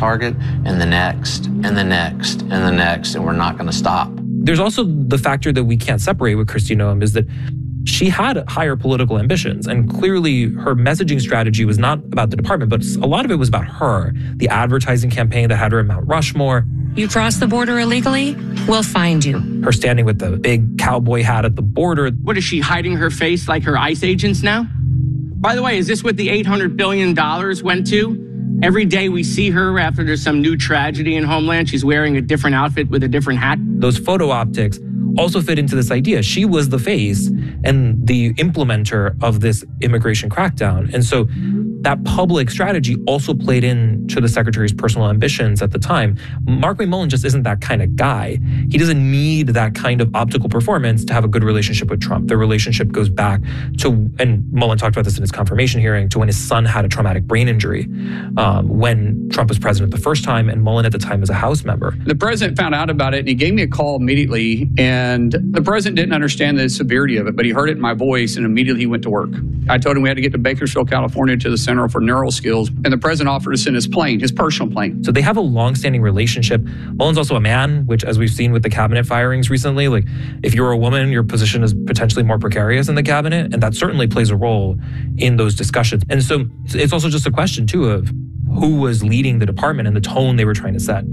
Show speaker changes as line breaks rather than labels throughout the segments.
target, and the next, and the next, and the next, and we're not going to stop.
There's also the factor that we can't separate with Kristi Noem is that she had higher political ambitions, and clearly her messaging strategy was not about the department, but a lot of it was about her. The advertising campaign that had her at Mount Rushmore.
You cross the border illegally, we'll find you.
Her standing with the big cowboy hat at the border.
What is she, hiding her face like her ICE agents now? By the way, is this what the $800 billion went to? Every day we see her after there's some new tragedy in Homeland, she's wearing a different outfit with a different hat.
Those photo optics also fit into this idea. She was the face and the implementer of this immigration crackdown. And so that public strategy also played into the secretary's personal ambitions at the time. Mark McMullen just isn't that kind of guy. He doesn't need that kind of optical performance to have a good relationship with Trump. Their relationship goes back to, and Mullen talked about this in his confirmation hearing, to when his son had a traumatic brain injury when Trump was president the first time, and Mullen at the time was a House member.
The president found out about it and he gave me a call immediately, and the president didn't understand the severity of it, but he heard it in my voice and immediately he went to work. I told him we had to get to Bakersfield, California to the Center for Neural Skills, and the president offered us in his plane, his personal plane.
So they have a long-standing relationship. Mullen's also a man, which, as we've seen with the cabinet firings recently, like if you're a woman, your position is potentially more precarious in the cabinet, and that certainly plays a role in those discussions. And so it's also just a question, too, of who was leading the department and the tone they were trying to set.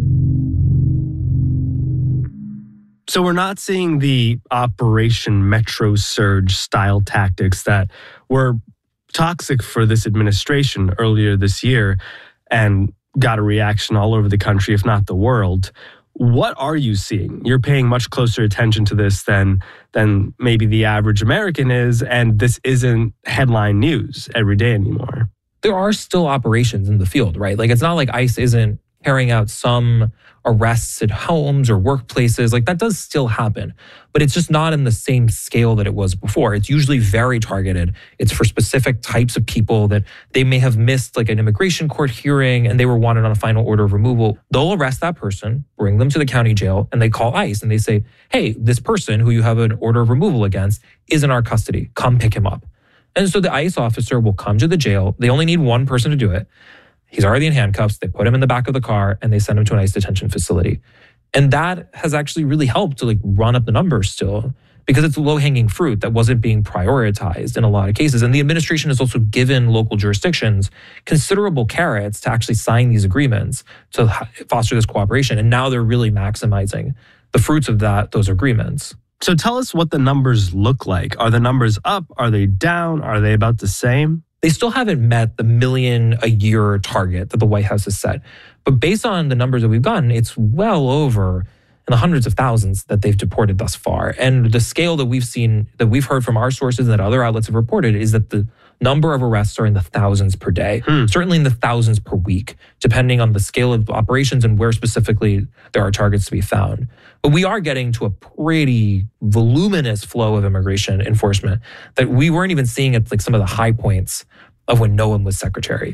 So we're not seeing the Operation Metro Surge style tactics that were toxic for this administration earlier this year and got a reaction all over the country, if not the world. What are you seeing? You're paying much closer attention to this than maybe the average American is, and this isn't headline news every day anymore.
There are still operations in the field, right? Like, it's not like ICE isn't carrying out some arrests at homes or workplaces. Like, that does still happen, but it's just not in the same scale that it was before. It's usually very targeted. It's for specific types of people that they may have missed, like an immigration court hearing, and they were wanted on a final order of removal. They'll arrest that person, bring them to the county jail, and they call ICE and they say, hey, this person who you have an order of removal against is in our custody. Come pick him up. And so the ICE officer will come to the jail. They only need one person to do it. He's already in handcuffs. They put him in the back of the car and they send him to an ICE detention facility. And that has actually really helped to like run up the numbers still, because it's low-hanging fruit that wasn't being prioritized in a lot of cases. And the administration has also given local jurisdictions considerable carrots to actually sign these agreements to foster this cooperation. And now they're really maximizing the fruits of those agreements.
So tell us what the numbers look like. Are the numbers up? Are they down? Are they about the same?
They still haven't met the 1 million a year target that the White House has set. But based on the numbers that we've gotten, it's well over in the hundreds of thousands that they've deported thus far. And the scale that we've seen, that we've heard from our sources and that other outlets have reported, is that the number of arrests are in the thousands per day, certainly in the thousands per week, depending on the scale of operations and where specifically there are targets to be found. But we are getting to a pretty voluminous flow of immigration enforcement that we weren't even seeing at like some of the high points of when Noem was secretary.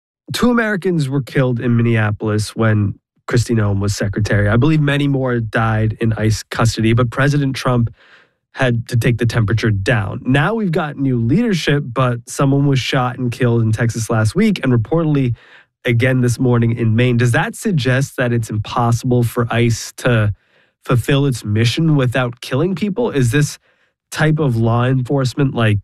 2 Americans were killed in Minneapolis when Kristi Noem was secretary. I believe many more died in ICE custody, but President Trump had to take the temperature down. Now we've got new leadership, but someone was shot and killed in Texas last week and reportedly again this morning in Maine. Does that suggest that it's impossible for ICE to fulfill its mission without killing people? Is this type of law enforcement like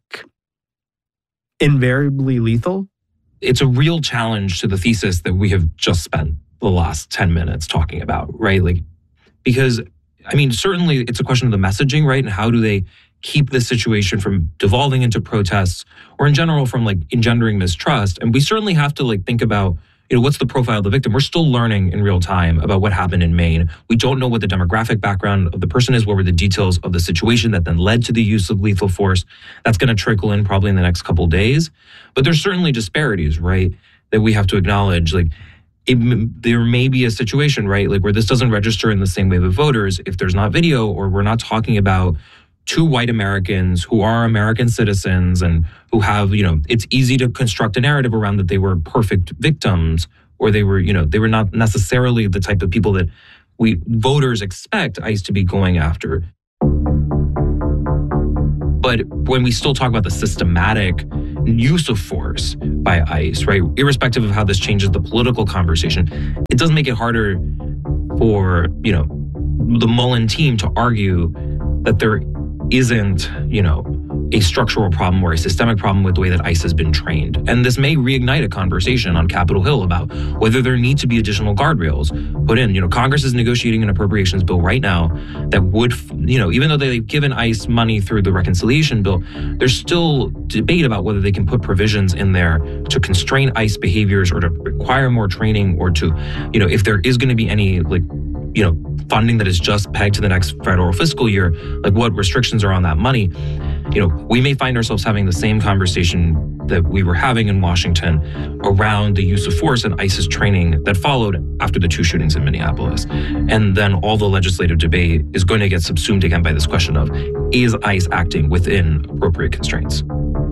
invariably lethal?
It's a real challenge to the thesis that we have just spent the last 10 minutes talking about, right? Like, because, I mean, certainly it's a question of the messaging, right? And how do they keep this situation from devolving into protests or in general from like engendering mistrust? And we certainly have to like think about, you know, what's the profile of the victim? We're still learning in real time about what happened in Maine. We don't know what the demographic background of the person is, what were the details of the situation that then led to the use of lethal force. That's going to trickle in probably in the next couple of days. But there's certainly disparities, right, that we have to acknowledge. Like, there may be a situation, right, like where this doesn't register in the same way with voters if there's not video, or we're not talking about 2 white Americans who are American citizens and who have, you know, it's easy to construct a narrative around that they were perfect victims, or they were, you know, they were not necessarily the type of people that voters expect ICE to be going after. But when we still talk about the systematic use of force by ICE, right? Irrespective of how this changes the political conversation, it does make it harder for, the Mullen team to argue that there isn't, a structural problem or a systemic problem with the way that ICE has been trained. And this may reignite a conversation on Capitol Hill about whether there need to be additional guardrails put in. Congress is negotiating an appropriations bill right now that would, even though they've given ICE money through the reconciliation bill, there's still debate about whether they can put provisions in there to constrain ICE behaviors or to require more training or to, if there is going to be any funding that is just pegged to the next federal fiscal year, like what restrictions are on that money. We may find ourselves having the same conversation that we were having in Washington around the use of force and ICE's training that followed after the 2 shootings in Minneapolis. And then all the legislative debate is going to get subsumed again by this question of, is ICE acting within appropriate constraints?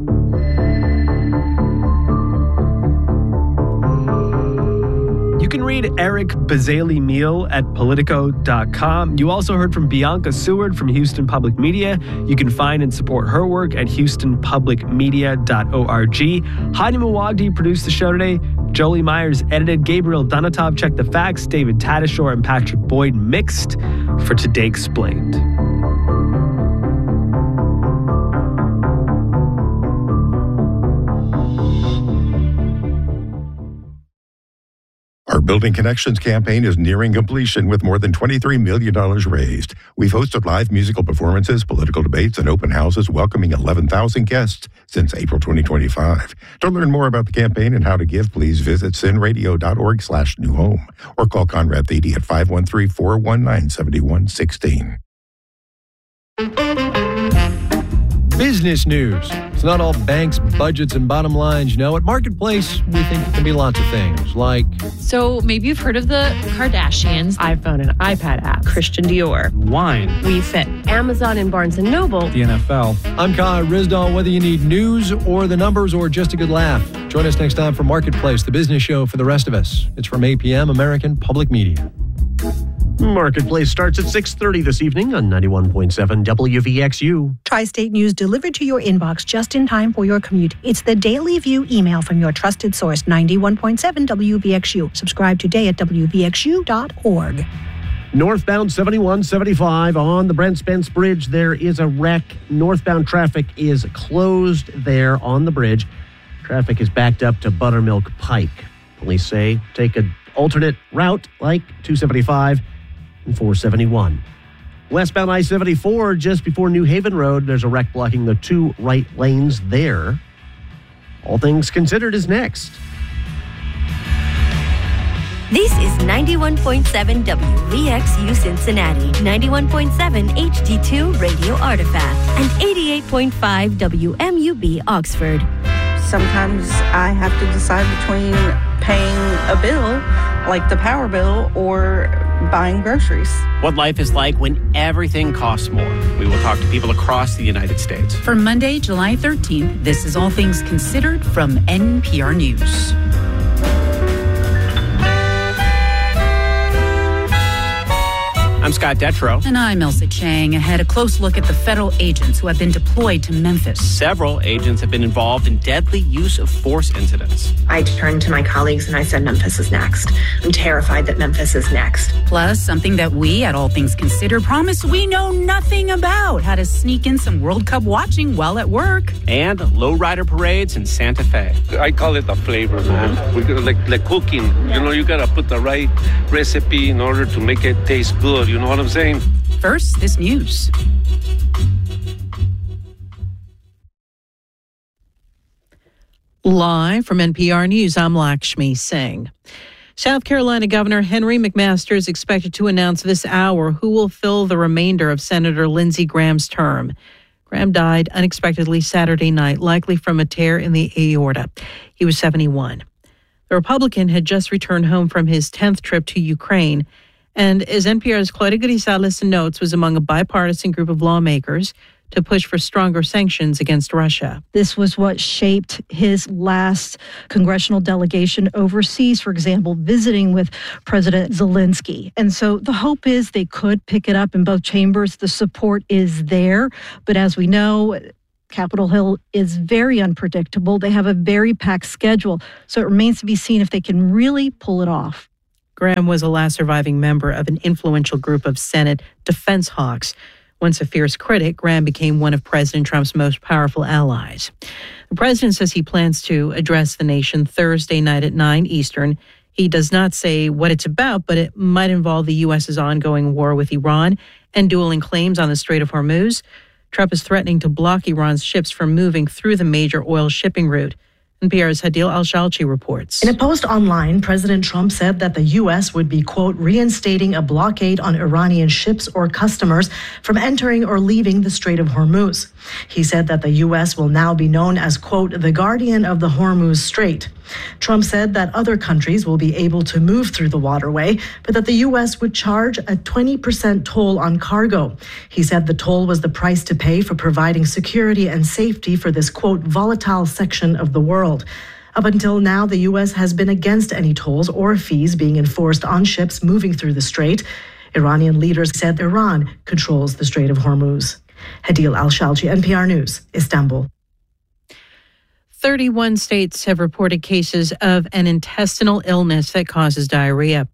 You can read Eric Bazaley-Meal at Politico.com. You also heard from Bianca Seward from Houston Public Media. You can find and support her work at HoustonPublicMedia.org. Heidi Mawagdi produced the show today. Jolie Myers edited. Gabriel Donatov checked the facts. David Tadashore and Patrick Boyd mixed for Today Explained.
Our Building Connections campaign is nearing completion with more than $23 million raised. We've hosted live musical performances, political debates, and open houses welcoming 11,000 guests since April 2025. To learn more about the campaign and how to give, please visit sinradio.org/newhome or call Conrad Thede at 513-419-7116.
Business news. It's not all banks, budgets, and bottom lines. At Marketplace, we think it can be lots of things, like...
So maybe you've heard of the Kardashians.
iPhone and iPad app. Christian Dior.
Wine.
WeFit. Amazon and Barnes & Noble.
The NFL.
I'm Kai Rizdal. Whether you need news or the numbers or just a good laugh, join us next time for Marketplace, the business show for the rest of us. It's from 8 p.m. American Public Media.
Marketplace starts at 6:30 this evening on 91.7 WVXU.
Tri-State News delivered to your inbox just in time for your commute. It's the Daily View email from your trusted source, 91.7 WVXU. Subscribe today at WVXU.org.
Northbound 7175 on the Brent Spence Bridge. There is a wreck. Northbound traffic is closed there on the bridge. Traffic is backed up to Buttermilk Pike. Police say take an alternate route like 275 and 471. Westbound I-74 just before New Haven Road. There's a wreck blocking the 2 right lanes there. All Things Considered is next.
This is 91.7 WVXU Cincinnati, 91.7 HD2 Radio Artifact, and 88.5 WMUB Oxford.
Sometimes I have to decide between paying a bill, like the power bill, or buying groceries.
What life is like when everything costs more. We will talk to people across the United States.
For Monday, July 13th, this is All Things Considered from NPR News.
I'm Scott Detrow.
And I'm Elsa Chang. Ahead, a close look at the federal agents who have been deployed to Memphis.
Several agents have been involved in deadly use of force incidents.
I turned to my colleagues and I said, Memphis is next. I'm terrified that Memphis is next.
Plus, something that we at All Things Considered promise we know nothing about. How to sneak in some World Cup watching while at work.
And lowrider parades in Santa Fe.
I call it the flavor, man. We like cooking. You got to put the right recipe in order to make it taste good. You know what I'm saying?
First, this news.
Live from NPR News, I'm Lakshmi Singh. South Carolina Governor Henry McMaster is expected to announce this hour who will fill the remainder of Senator Lindsey Graham's term. Graham died unexpectedly Saturday night, likely from a tear in the aorta. He was 71. The Republican had just returned home from his 10th trip to Ukraine, and as NPR's Claudia Grisales notes, was among a bipartisan group of lawmakers to push for stronger sanctions against Russia.
This was what shaped his last congressional delegation overseas, for example, visiting with President Zelensky. And so the hope is they could pick it up in both chambers. The support is there. But as we know, Capitol Hill is very unpredictable. They have a very packed schedule, so it remains to be seen if they can really pull it off.
Graham was the last surviving member of an influential group of Senate defense hawks. Once a fierce critic, Graham became one of President Trump's most powerful allies. The president says he plans to address the nation Thursday night at 9 Eastern. He does not say what it's about, but it might involve the U.S.'s ongoing war with Iran and dueling claims on the Strait of Hormuz. Trump is threatening to block Iran's ships from moving through the major oil shipping route. NPR's Hadil Al-Shalchi reports.
In a post online, President Trump said that the U.S. would be, quote, reinstating a blockade on Iranian ships or customers from entering or leaving the Strait of Hormuz. He said that the U.S. will now be known as, quote, the guardian of the Hormuz Strait. Trump said that other countries will be able to move through the waterway, but that the U.S. would charge a 20% toll on cargo. He said the toll was the price to pay for providing security and safety for this, quote, volatile section of the world. Up until now, the U.S. has been against any tolls or fees being enforced on ships moving through the strait. Iranian leaders said Iran controls the Strait of Hormuz. Hadil Al-Shalchi, NPR News, Istanbul.
31 states have reported cases of an intestinal illness that causes diarrhea.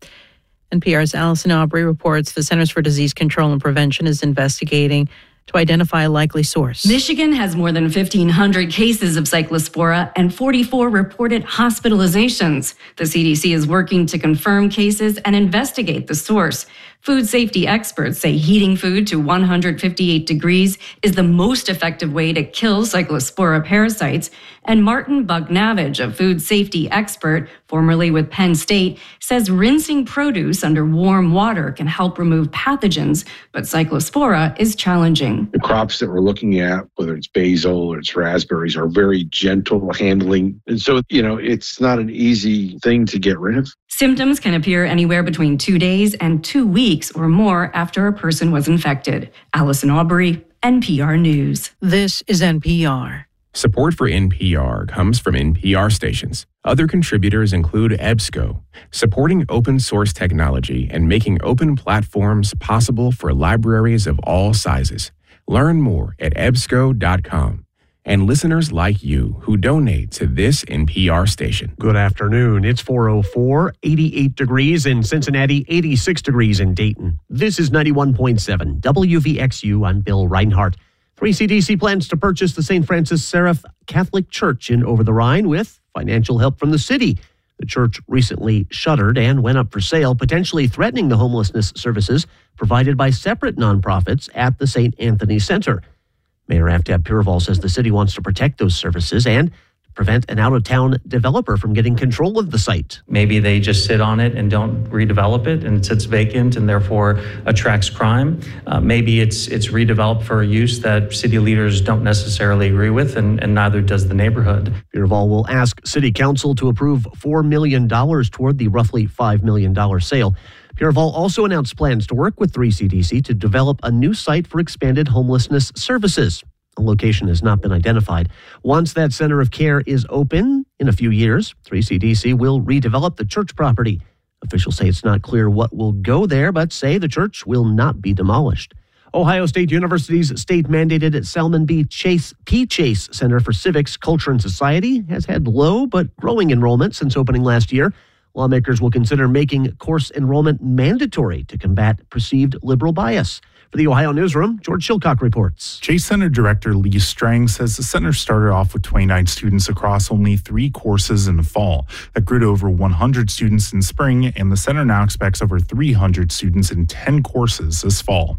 NPR's Allison Aubrey reports the Centers for Disease Control and Prevention is investigating to identify a likely source.
Michigan has more than 1,500 cases of Cyclospora and 44 reported hospitalizations. The CDC is working to confirm cases and investigate the source. Food safety experts say heating food to 158 degrees is the most effective way to kill Cyclospora parasites. And Martin Bugnavage, a food safety expert, formerly with Penn State, says rinsing produce under warm water can help remove pathogens, but Cyclospora is challenging.
The crops that we're looking at, whether it's basil or it's raspberries, are very gentle handling. And so, it's not an easy thing to get rid of.
Symptoms can appear anywhere between 2 days and 2 weeks or more after a person was infected. Allison Aubrey, NPR News.
This is NPR.
Support for NPR comes from NPR stations. Other contributors include EBSCO, supporting open source technology and making open platforms possible for libraries of all sizes. Learn more at ebsco.com. And listeners like you who donate to this NPR station.
Good afternoon. It's 4:04, 88 degrees in Cincinnati, 86 degrees in Dayton. This is 91.7 WVXU. I'm Bill Reinhardt. 3CDC plans to purchase the St. Francis Seraph Catholic Church in Over the Rhine with financial help from the city. The church recently shuttered and went up for sale, potentially threatening the homelessness services provided by separate nonprofits at the St. Anthony Center. Mayor Aftab Piraval says the city wants to protect those services and prevent an out-of-town developer from getting control of the site.
Maybe they just sit on it and don't redevelop it and it sits vacant and therefore attracts crime. Maybe it's redeveloped for a use that city leaders don't necessarily agree with and neither does the neighborhood.
Piraval will ask City Council to approve $4 million toward the roughly $5 million sale. Piraval also announced plans to work with 3CDC to develop a new site for expanded homelessness services. A location has not been identified. Once that center of care is open in a few years, 3CDC will redevelop the church property. Officials say it's not clear what will go there, but say the church will not be demolished. Ohio State University's state-mandated Salmon P. Chase Center for Civics, Culture, and Society has had low but growing enrollment since opening last year. Lawmakers will consider making course enrollment mandatory to combat perceived liberal bias. For the Ohio Newsroom, George Shilcock reports.
Chase Center Director Lee Strang says the center started off with 29 students across only 3 courses in the fall. That grew to over 100 students in spring, and the center now expects over 300 students in 10 courses this fall.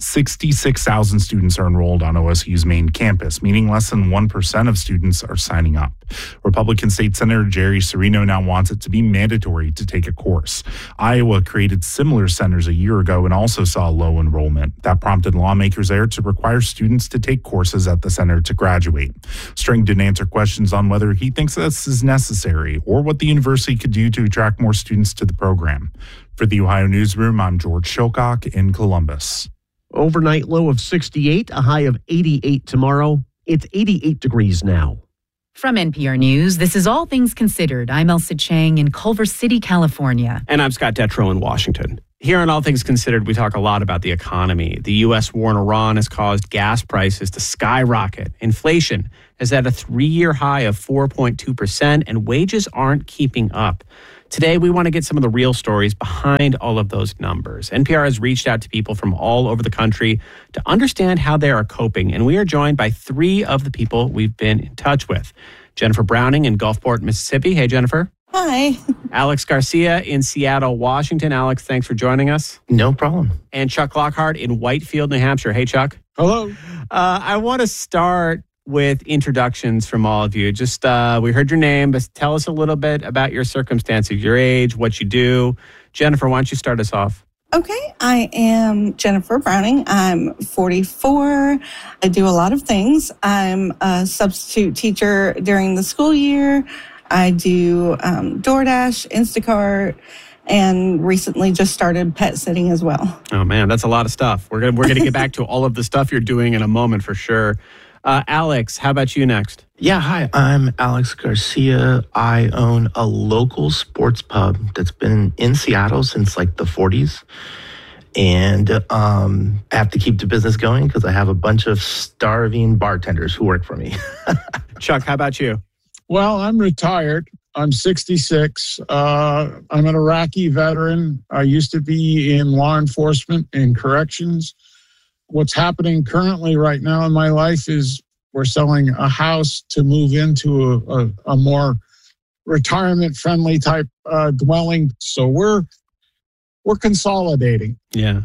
66,000 students are enrolled on OSU's main campus, meaning less than 1% of students are signing up. Republican State Senator Jerry Serino now wants it to be mandatory to take a course. Iowa created similar centers a year ago and also saw low enrollment. That prompted lawmakers there to require students to take courses at the center to graduate. Strang didn't answer questions on whether he thinks this is necessary or what the university could do to attract more students to the program. For the Ohio Newsroom, I'm George Shilcock in Columbus.
Overnight low of 68, a high of 88 tomorrow. It's 88 degrees now.
From NPR News, this is All Things Considered. I'm Elsa Chang in Culver City, California.
And I'm Scott Detrow in Washington.
Here on All Things Considered, we talk a lot about the economy. The U.S. war in Iran has caused gas prices to skyrocket. Inflation is at a 3-year high of 4.2%, and wages aren't keeping up. Today, we want to get some of the real stories behind all of those numbers. NPR has reached out to people from all over the country to understand how they are coping, and we are joined by 3 of the people we've been in touch with. Jennifer Browning in Gulfport, Mississippi. Hey, Jennifer.
Hi.
Alex Garcia in Seattle, Washington. Alex, thanks for joining us.
No problem.
And Chuck Lockhart in Whitefield, New Hampshire. Hey, Chuck.
Hello.
I want to start with introductions from all of you. Just, we heard your name, but tell us a little bit about your circumstances, your age, what you do. Jennifer, why don't you start us off?
Okay, I am Jennifer Browning. I'm 44. I do a lot of things. I'm a substitute teacher during the school year. I do DoorDash, Instacart, and recently just started pet sitting as well.
Oh, man, that's a lot of stuff. We're gonna get back to all of the stuff you're doing in a moment for sure. Alex, how about you next?
Yeah, hi, I'm Alex Garcia. I own a local sports pub that's been in Seattle since like the 40s. And I have to keep the business going because I have a bunch of starving bartenders who work for me.
Chuck, how about you?
Well, I'm retired. I'm 66. I'm an Iraqi veteran. I used to be in law enforcement and corrections. What's happening currently right now in my life is we're selling a house to move into a more retirement-friendly type dwelling. So we're consolidating.
Yeah.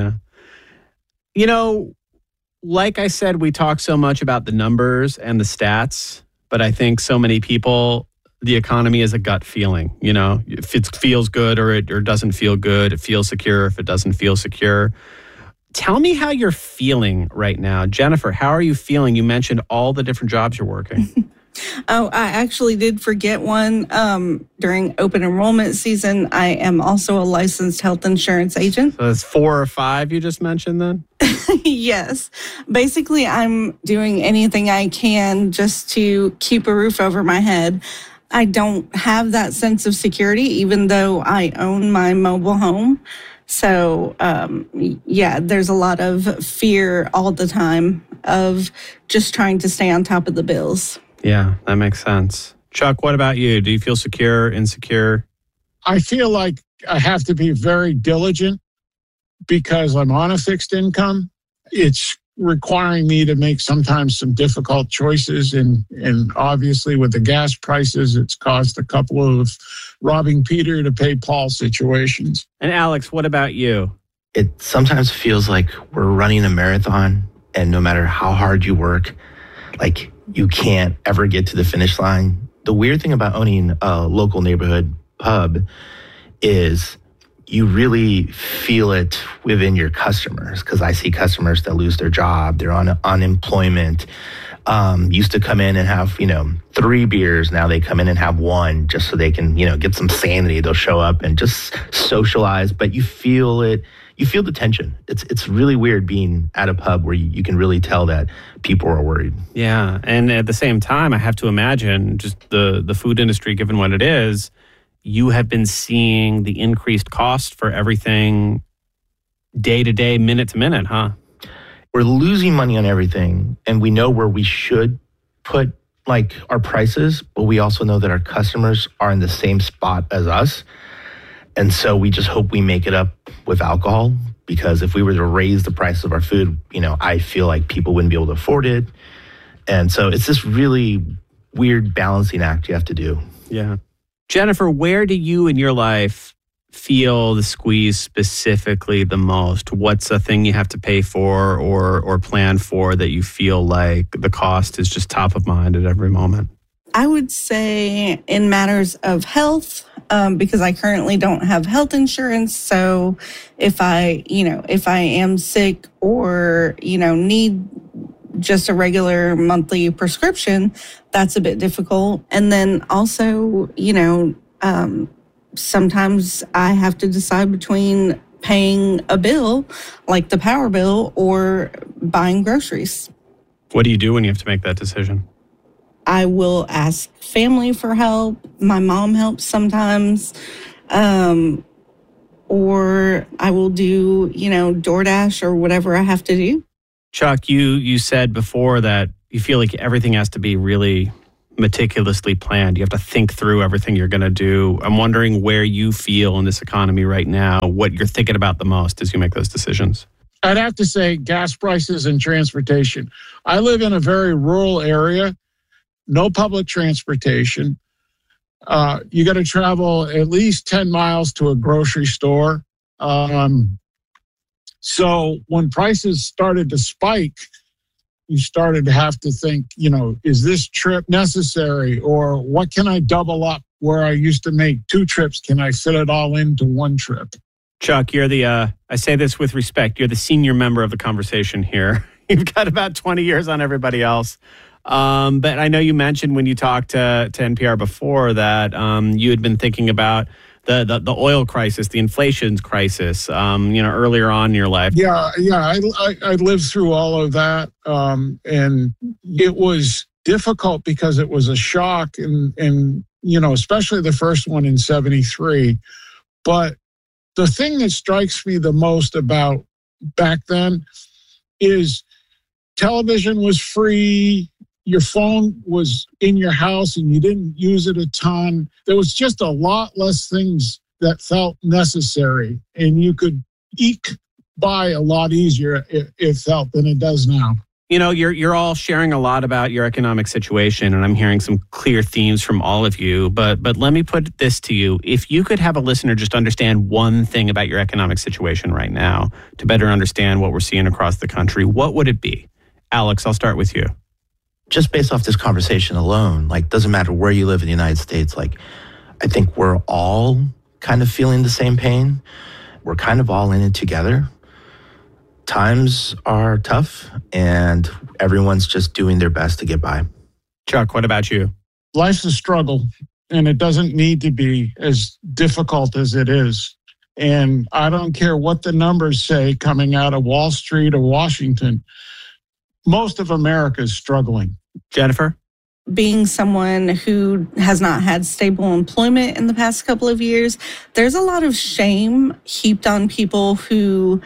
You know, like I said, we talk so much about the numbers and the stats, but I think so many people, the economy is a gut feeling. You know, if it feels good or it doesn't feel good, it feels secure if it doesn't feel secure. Tell me how you're feeling right now. Jennifer, how are you feeling? You mentioned all the different jobs you're working.
Oh, I actually did forget one. During open enrollment season, I am also a licensed health insurance agent.
So that's 4 or 5 you just mentioned then?
Yes. Basically, I'm doing anything I can just to keep a roof over my head. I don't have that sense of security, even though I own my mobile home. So, yeah, there's a lot of fear all the time of just trying to stay on top of the bills.
Yeah, that makes sense. Chuck, what about you? Do you feel secure, insecure?
I feel like I have to be very diligent because I'm on a fixed income. It's requiring me to make sometimes some difficult choices. And obviously with the gas prices, it's caused a couple of robbing Peter to pay Paul situations.
And Alex, what about you?
It sometimes feels like we're running a marathon, and no matter how hard you work, like you can't ever get to the finish line. The weird thing about owning a local neighborhood pub is you really feel it within your customers, because I see customers that lose their job, they're on unemployment, used to come in and have, 3 beers. Now they come in and have 1 just so they can, get some sanity. They'll show up and just socialize, but you feel it. You feel the tension. It's really weird being at a pub where you can really tell that people are worried.
Yeah, and at the same time, I have to imagine just the food industry, given what it is, you have been seeing the increased cost for everything day to day, minute to minute, huh?
We're losing money on everything, and we know where we should put our prices, but we also know that our customers are in the same spot as us. And so we just hope we make it up with alcohol, because if we were to raise the price of our food, I feel like people wouldn't be able to afford it. And so it's this really weird balancing act you have to do.
Yeah. Jennifer, where do you in your life feel the squeeze specifically the most? What's a thing you have to pay for or plan for that you feel like the cost is just top of mind at every moment?
I would say in matters of health, because I currently don't have health insurance. So if I am sick or, need just a regular monthly prescription, that's a bit difficult. And then also, sometimes I have to decide between paying a bill, like the power bill, or buying groceries.
What do you do when you have to make that decision?
I will ask family for help. My mom helps sometimes. or I will do, DoorDash or whatever I have to do.
Chuck, you said before that you feel like everything has to be really meticulously planned. You have to think through everything you're going to do. I'm wondering where you feel in this economy right now, what you're thinking about the most as you make those decisions.
I'd have to say gas prices and transportation. I live in a very rural area, no public transportation. You got to travel at least 10 miles to a grocery store. So when prices started to spike, you started to have to think, is this trip necessary, or what can I double up where I used to make 2 trips? Can I fit it all into 1 trip?
Chuck, you're I say this with respect, you're the senior member of the conversation here. You've got about 20 years on everybody else. But I know you mentioned when you talked to NPR before that you had been thinking about the oil crisis, the inflation crisis, earlier on in your life.
Yeah. I lived through all of that. And it was difficult because it was a shock and especially the first one in 73. But the thing that strikes me the most about back then is television was free. Your phone was in your house and you didn't use it a ton. There was just a lot less things that felt necessary, and you could eke by a lot easier, it felt, than it does now.
You're all sharing a lot about your economic situation, and I'm hearing some clear themes from all of you. But let me put this to you. If you could have a listener just understand one thing about your economic situation right now to better understand what we're seeing across the country, what would it be? Alex, I'll start with you.
Just based off this conversation alone, doesn't matter where you live in the United States, I think we're all kind of feeling the same pain. We're kind of all in it together. Times are tough, and everyone's just doing their best to get by.
Chuck, what about you?
Life's a struggle, and it doesn't need to be as difficult as it is. And I don't care what the numbers say coming out of Wall Street or Washington. Most of America is struggling.
Jennifer?
Being someone who has not had stable employment in the past couple of years, there's a lot of shame heaped on people who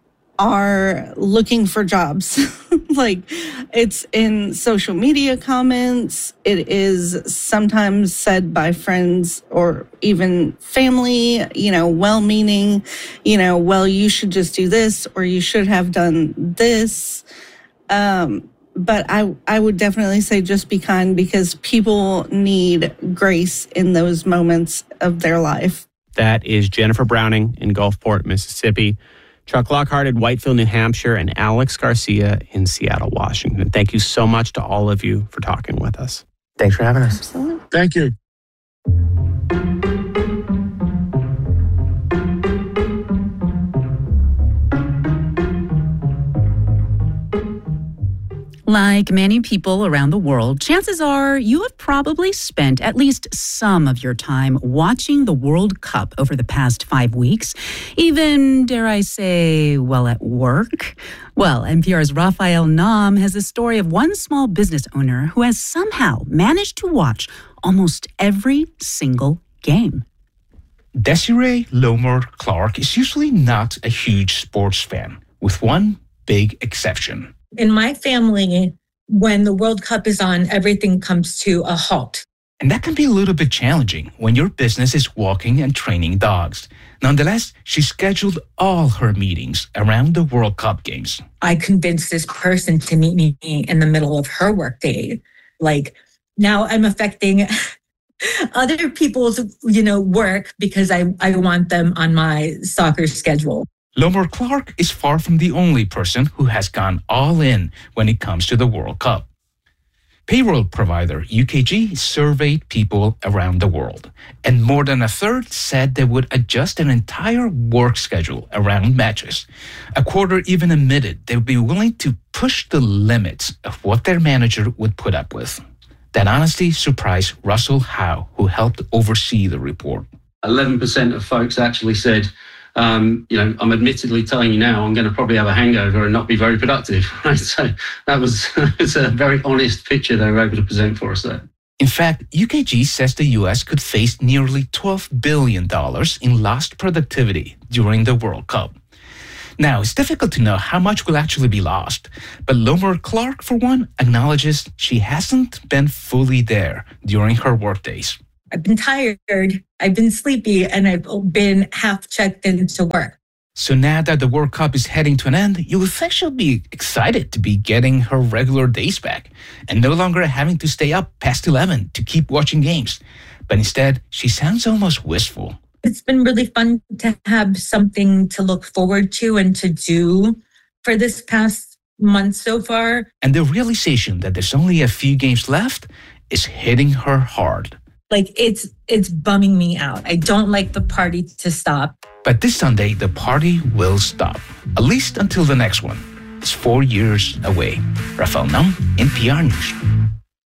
are looking for jobs. It's in social media comments. It is sometimes said by friends or even family, well-meaning, well, you should just do this or you should have done this. But I would definitely say just be kind, because people need grace in those moments of their life.
That is Jennifer Browning in Gulfport, Mississippi, Chuck Lockhart in Whitefield, New Hampshire, and Alex Garcia in Seattle, Washington. Thank you so much to all of you for talking with us.
Thanks for having us.
Absolutely.
Thank you.
Like many people around the world, chances are you have probably spent at least some of your time watching the World Cup over the past 5 weeks, even, dare I say, at work. Well, NPR's Raphael Nahm has a story of one small business owner who has somehow managed to watch almost every single game.
Desiree Lomar Clark is usually not a huge sports fan, with one big exception.
In my family, when the World Cup is on, everything comes to a halt.
And that can be a little bit challenging when your business is walking and training dogs. Nonetheless, she scheduled all her meetings around the World Cup games.
I convinced this person to meet me in the middle of her workday. Now I'm affecting other people's, work because I want them on my soccer schedule.
Lomar Clark is far from the only person who has gone all in when it comes to the World Cup. Payroll provider UKG surveyed people around the world, and more than a third said they would adjust an entire work schedule around matches. A quarter even admitted they would be willing to push the limits of what their manager would put up with. That honesty surprised Russell Howe, who helped oversee the report.
11% of folks actually said, I'm admittedly telling you now, I'm going to probably have a hangover and not be very productive. Right? So it's a very honest picture they were able to present for us there.
In fact, UKG says the U.S. could face nearly $12 billion in lost productivity during the World Cup. Now, it's difficult to know how much will actually be lost, but Lomar Clark, for one, acknowledges she hasn't been fully there during her workdays.
I've been tired, I've been sleepy, and I've been half checked into work.
So now that the World Cup is heading to an end, you would think she'll be excited to be getting her regular days back and no longer having to stay up past 11 to keep watching games. But instead, she sounds almost wistful.
It's been really fun to have something to look forward to and to do for this past month so far.
And the realization that there's only a few games left is hitting her hard.
Like, it's bumming me out. I don't like the party to stop.
But this Sunday, the party will stop, at least until the next one. It's 4 years away. Rafael Nam, NPR News.